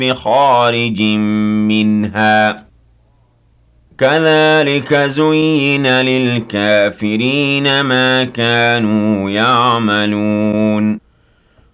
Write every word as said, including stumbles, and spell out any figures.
بِخَارِجٍ مِّنْهَا كَذَٰلِكَ زُيِّنَ لِلْكَافِرِينَ مَا كَانُوا يَعْمَلُونَ